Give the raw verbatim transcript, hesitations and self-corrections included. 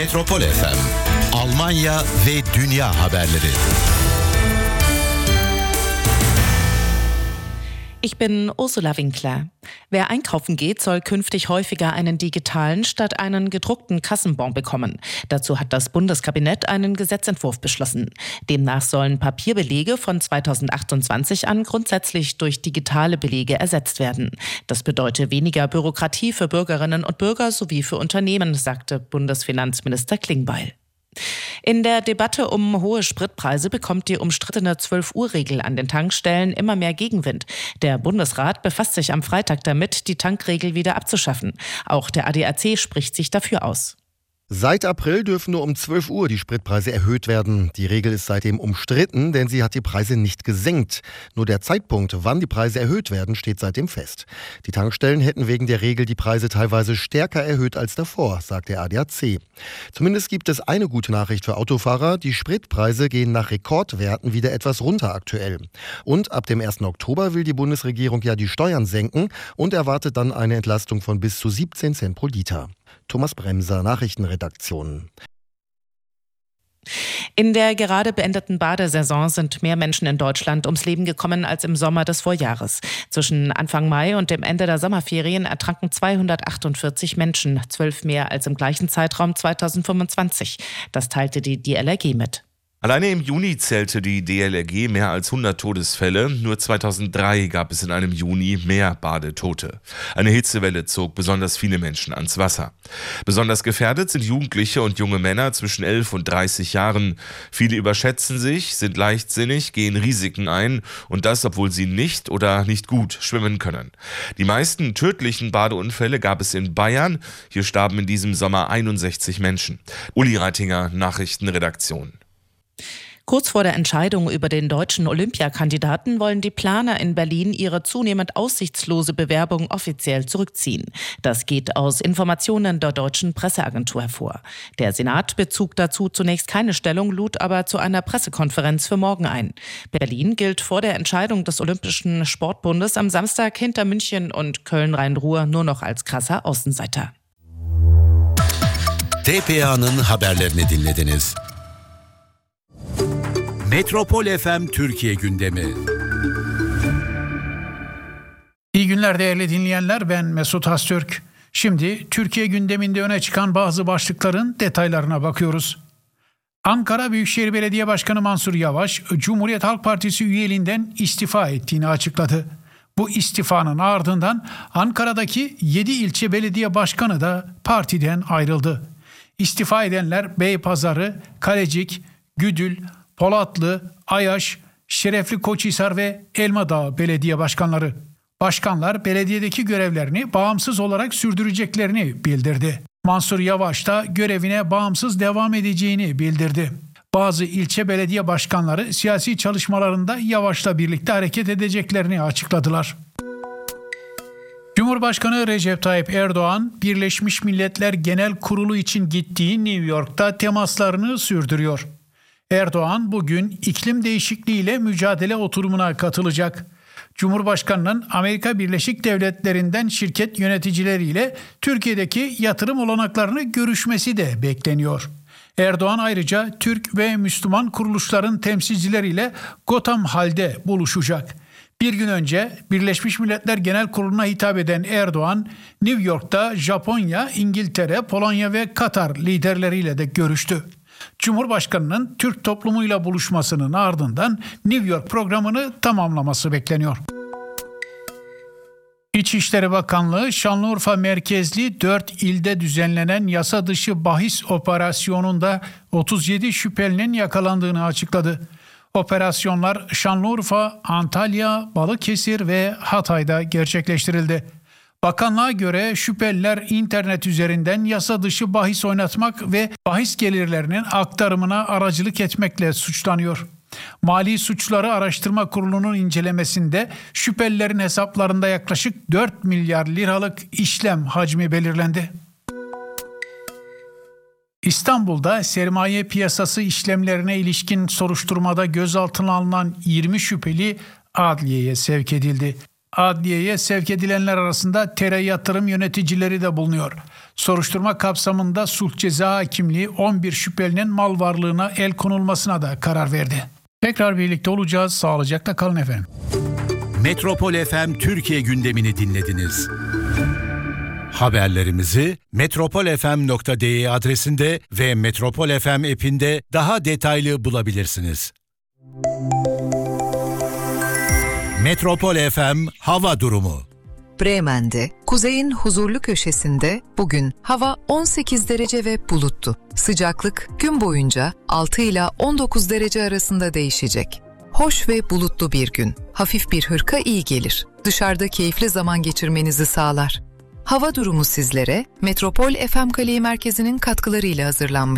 Metropol F M, Almanya ve dünya haberleri. Ich bin Ursula Winkler. Wer einkaufen geht, soll künftig häufiger einen digitalen statt einen gedruckten Kassenbon bekommen. Dazu hat das Bundeskabinett einen Gesetzentwurf beschlossen. Demnach sollen Papierbelege von zweitausendachtundzwanzig an grundsätzlich durch digitale Belege ersetzt werden. Das bedeutet weniger Bürokratie für Bürgerinnen und Bürger sowie für Unternehmen, sagte Bundesfinanzminister Klingbeil. In der Debatte um hohe Spritpreise bekommt die umstrittene zwölf-Uhr-Regel an den Tankstellen immer mehr Gegenwind. Der Bundesrat befasst sich am Freitag damit, die Tankregel wieder abzuschaffen. Auch der A D A C spricht sich dafür aus. Seit April dürfen nur um zwölf Uhr die Spritpreise erhöht werden. Die Regel ist seitdem umstritten, denn sie hat die Preise nicht gesenkt. Nur der Zeitpunkt, wann die Preise erhöht werden, steht seitdem fest. Die Tankstellen hätten wegen der Regel die Preise teilweise stärker erhöht als davor, sagt der A D A C. Zumindest gibt es eine gute Nachricht für Autofahrer. Die Spritpreise gehen nach Rekordwerten wieder etwas runter aktuell. Und ab dem ersten Oktober will die Bundesregierung ja die Steuern senken und erwartet dann eine Entlastung von bis zu siebzehn Cent pro Liter. Thomas Bremser, Nachrichtenredaktion. In der gerade beendeten Badesaison sind mehr Menschen in Deutschland ums Leben gekommen als im Sommer des Vorjahres. Zwischen Anfang Mai und dem Ende der Sommerferien ertranken zweihundertachtundvierzig Menschen, zwölf mehr als im gleichen Zeitraum zweitausendfünfundzwanzig. Das teilte die D L R G mit. Alleine im Juni zählte die D L R G mehr als hundert Todesfälle. Nur zweitausenddrei gab es in einem Juni mehr Badetote. Eine Hitzewelle zog besonders viele Menschen ans Wasser. Besonders gefährdet sind Jugendliche und junge Männer zwischen elf und dreißig Jahren. Viele überschätzen sich, sind leichtsinnig, gehen Risiken ein und das, obwohl sie nicht oder nicht gut schwimmen können. Die meisten tödlichen Badeunfälle gab es in Bayern. Hier starben in diesem Sommer einundsechzig Menschen. Uli Reitinger, Nachrichtenredaktion. Kurz vor der Entscheidung über den deutschen Olympiakandidaten wollen die Planer in Berlin ihre zunehmend aussichtslose Bewerbung offiziell zurückziehen. Das geht aus Informationen der deutschen Presseagentur hervor. Der Senat bezog dazu zunächst keine Stellung, lud aber zu einer Pressekonferenz für morgen ein. Berlin gilt vor der Entscheidung des Olympischen Sportbundes am Samstag hinter München und Köln-Rhein-Ruhr nur noch als krasser Außenseiter. T P A'nın haberlerini dinlediniz. Metropol F M Türkiye gündemi. İyi günler değerli dinleyenler, ben Mesut Hastürk. Şimdi Türkiye gündeminde öne çıkan bazı başlıkların detaylarına bakıyoruz. Ankara Büyükşehir Belediye Başkanı Mansur Yavaş, Cumhuriyet Halk Partisi üyeliğinden istifa ettiğini açıkladı. Bu istifanın ardından Ankara'daki yedi ilçe belediye başkanı da partiden ayrıldı. İstifa edenler Beypazarı, Kalecik, Güdül, Polatlı, Ayaş, Şerefli Koçhisar ve Elmadağ belediye başkanları. Başkanlar belediyedeki görevlerini bağımsız olarak sürdüreceklerini bildirdi. Mansur Yavaş da görevine bağımsız devam edeceğini bildirdi. Bazı ilçe belediye başkanları siyasi çalışmalarında Yavaş'la birlikte hareket edeceklerini açıkladılar. Cumhurbaşkanı Recep Tayyip Erdoğan, Birleşmiş Milletler Genel Kurulu için gittiği New York'ta temaslarını sürdürüyor. Erdoğan bugün iklim değişikliğiyle mücadele oturumuna katılacak. Cumhurbaşkanının Amerika Birleşik Devletleri'nden şirket yöneticileriyle Türkiye'deki yatırım olanaklarını görüşmesi de bekleniyor. Erdoğan ayrıca Türk ve Müslüman kuruluşların temsilcileriyle Gotham Hall'de buluşacak. Bir gün önce Birleşmiş Milletler Genel Kurulu'na hitap eden Erdoğan, New York'ta Japonya, İngiltere, Polonya ve Katar liderleriyle de görüştü. Cumhurbaşkanının Türk toplumuyla buluşmasının ardından New York programını tamamlaması bekleniyor. İçişleri Bakanlığı, Şanlıurfa merkezli dört ilde düzenlenen yasa dışı bahis operasyonunda otuz yedi şüphelinin yakalandığını açıkladı. Operasyonlar Şanlıurfa, Antalya, Balıkesir ve Hatay'da gerçekleştirildi. Bakanlığa göre şüpheliler internet üzerinden yasa dışı bahis oynatmak ve bahis gelirlerinin aktarımına aracılık etmekle suçlanıyor. Mali Suçları Araştırma Kurulu'nun incelemesinde şüphelilerin hesaplarında yaklaşık dört milyar liralık işlem hacmi belirlendi. İstanbul'da sermaye piyasası işlemlerine ilişkin soruşturmada gözaltına alınan yirmi şüpheli adliyeye sevk edildi. Adliyeye sevk edilenler arasında T R yatırım yöneticileri de bulunuyor. Soruşturma kapsamında sulh ceza hakimliği on bir şüphelinin mal varlığına el konulmasına da karar verdi. Tekrar birlikte olacağız. Sağlıcakla kalın efendim. Metropol F M Türkiye gündemini dinlediniz. Haberlerimizi metropol f m nokta d e adresinde ve Metropol F M app'inde daha detaylı bulabilirsiniz. Metropol F M hava durumu. Bremen'de, kuzeyin huzurlu köşesinde bugün hava on sekiz derece ve bulutlu. Sıcaklık gün boyunca altı ila on dokuz derece arasında değişecek. Hoş ve bulutlu bir gün. Hafif bir hırka iyi gelir. Dışarıda keyifli zaman geçirmenizi sağlar. Hava durumu sizlere Metropol F M Kaleyi Merkezi'nin katkılarıyla hazırlanmış.